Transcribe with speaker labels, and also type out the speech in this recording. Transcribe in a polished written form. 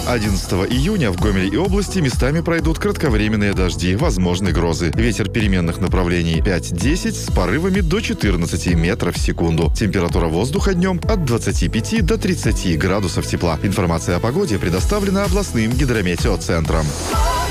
Speaker 1: 11 июня в Гомеле и области местами пройдут кратковременные дожди, возможны грозы. Ветер переменных направлений 5-10 с порывами до 14 метров в секунду. Температура воздуха днем от 25 до 30 градусов тепла. Информация о погоде предоставлена областным гидрометеоцентром.